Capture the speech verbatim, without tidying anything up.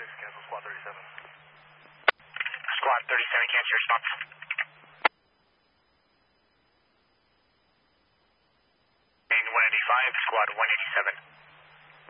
six, cancel squad thirty-seven. Squad thirty-seven, cancel your response. one eighty-five, squad one eighty-seven.